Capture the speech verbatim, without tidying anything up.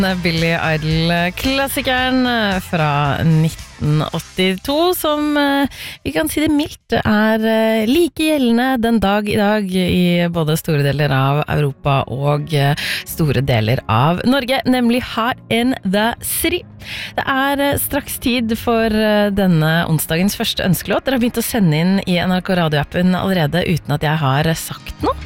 Billy Idol-klassikeren fra nitten åttito, som vi kan si det mildt er like gjeldende den dag i dag i både store deler av Europa og store deler av Norge, nemlig Hot in the City. Det er straks tid for denne onsdagens første ønskelåt. Dere har begynt å sende inn i N R K radioappen allerede uten at jeg har sagt noe.